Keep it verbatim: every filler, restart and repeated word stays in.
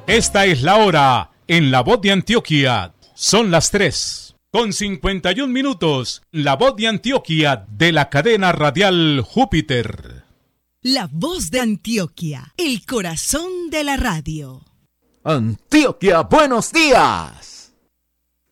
Esta es la hora en La Voz de Antioquia. Son las tres con cincuenta y un minutos. La Voz de Antioquia de la cadena radial Júpiter. La Voz de Antioquia, el corazón de la radio. Antioquia, buenos días.